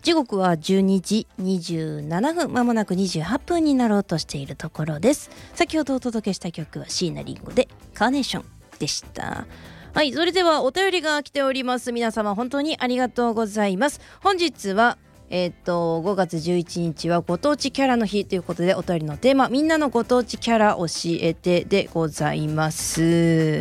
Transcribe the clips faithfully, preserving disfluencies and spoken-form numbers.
時刻はじゅうにじにじゅうななふん、まもなくにじゅうはっぷんになろうとしているところです。先ほどお届けした曲は椎名林檎でカーネーションでした。はい、それではお便りが来ております。皆様本当にありがとうございます。本日はえー、っとごがつじゅういちにちはご当地キャラの日ということで、お便りのテーマ、みんなのご当地キャラ教えてでございます。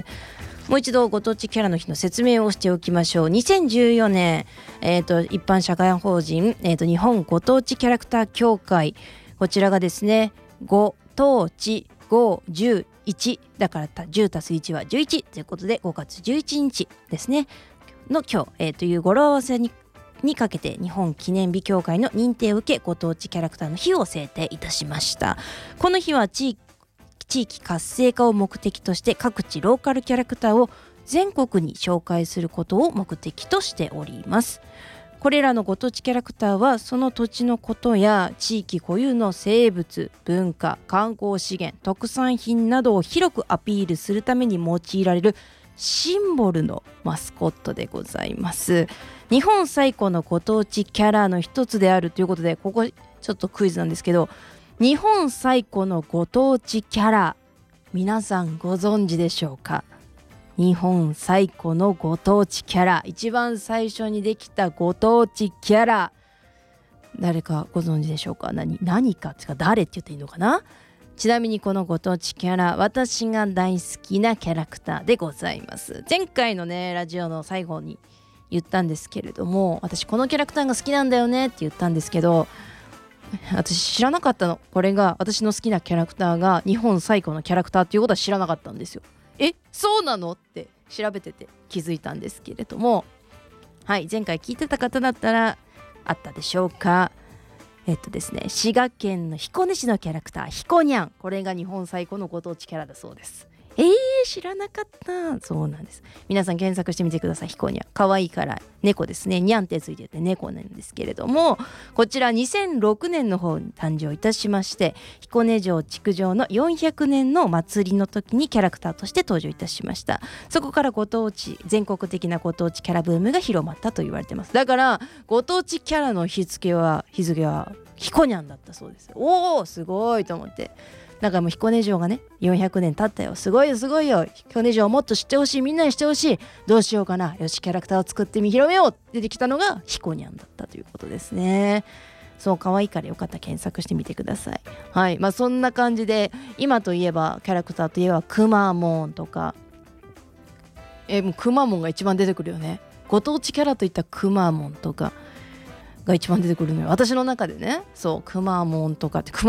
もう一度ご当地キャラの日の説明をしておきましょう。にせんじゅうよねん、えー、と一般社会法人、えー、と日本ご当地キャラクター協会、こちらがですね、ご当地ご、じゅう、いちだからじゅうたすいちはじゅういちということで、ごがつじゅういちにちですねの今日、えー、という語呂合わせににかけて日本記念日協会の認定を受け、ご当地キャラクターの日を制定いたしました。この日は地域地域活性化を目的として、各地ローカルキャラクターを全国に紹介することを目的としております。これらのご当地キャラクターはその土地のことや地域固有の生物、文化、観光資源、特産品などを広くアピールするために用いられるシンボルのマスコットでございます。日本最古のご当地キャラの一つであるということで、ここちょっとクイズなんですけど、日本最古のご当地キャラ、皆さんご存知でしょうか？日本最古のご当地キャラ、一番最初にできたご当地キャラ、誰かご存知でしょうか？ 何, 何かっていうか誰って言っていいのかな？ちなみにこのご当地キャラ、私が大好きなキャラクターでございます。前回のねラジオの最後に言ったんですけれども、私このキャラクターが好きなんだよねって言ったんですけど、私知らなかったの。これが私の好きなキャラクターが日本最古のキャラクターっていうことは知らなかったんですよ。え、そうなのって調べてて気づいたんですけれども、はい、前回聞いてた方だったらあったでしょうか。えっとですね、滋賀県の彦根市のキャラクター、ひこにゃん、これが日本最古のご当地キャラだそうです。えー、知らなかった。そうなんです。皆さん検索してみてください。ひこにゃん、かわいいから猫ですね。にゃんってついてて猫なんですけれども、こちらにせんろくねんの方に誕生いたしまして、彦根城築城のよんひゃくねんの祭りの時にキャラクターとして登場いたしました。そこからご当地、全国的なご当地キャラブームが広まったと言われてます。だからご当地キャラの日付は日付はひこにゃんだったそうです。おー、すごいと思って、なんかもう彦根城がねよんひゃくねん経ったよ、すごいよすごいよ、彦根城をもっと知ってほしい、みんなに知ってほしい、どうしようかな、よしキャラクターを作ってみ広めよう、出てきたのがひこにゃんだったということですね。そう、可愛いからよかったら検索してみてください。はい、まあそんな感じで、今といえばキャラクターといえばくまモンとか、えもうくまモンが一番出てくるよね。ご当地キャラといったくまモンとかが一番出てくるのよ、私の中でね。そう、くまモンとかって、くま